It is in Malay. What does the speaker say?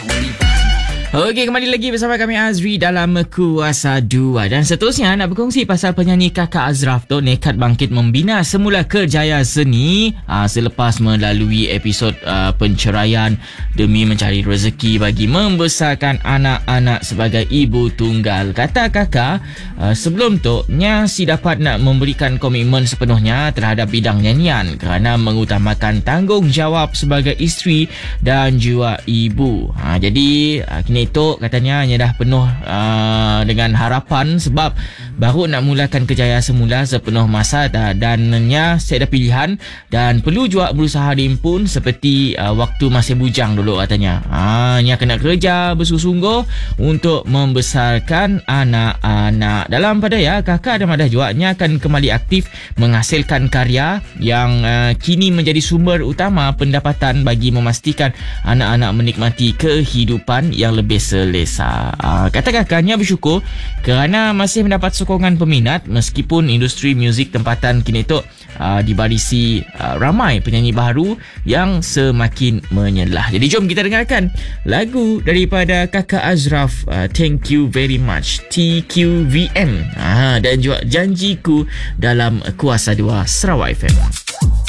Okey, kembali lagi bersama kami Azri dalam Kuasa 2. Dan seterusnya nak berkongsi pasal penyanyi Kakak Azraf tu nekat bangkit membina semula kerjaya seni selepas melalui episod penceraian demi mencari rezeki bagi membesarkan anak-anak sebagai ibu tunggal. Kata kakak, sebelum tu Nya si dapat nak memberikan komitmen sepenuhnya terhadap bidang nyanyian kerana mengutamakan tanggungjawab sebagai isteri dan juga ibu. Jadi kini itu katanya Nya dah penuh dengan harapan sebab baru nak mulakan kerjaya semula sepenuh masa dan Nya saya ada pilihan dan perlu juga berusaha diimpun seperti waktu masih bujang dulu katanya. Nya kena kerja bersungguh-sungguh untuk membesarkan anak-anak. Dalam pada kakak dan madah juga Nya akan kembali aktif menghasilkan karya yang kini menjadi sumber utama pendapatan bagi memastikan anak-anak menikmati kehidupan yang lebih selesa. Kata kakaknya bersyukur kerana masih mendapat sokongan peminat meskipun industri muzik tempatan kini itu dibarisi ramai penyanyi baru yang semakin menyelah. Jadi jom kita dengarkan lagu daripada Kakak Azraf, Thank You Very Much, TQVM, dan juga Janjiku dalam Kuasa 2 Sarawak FM.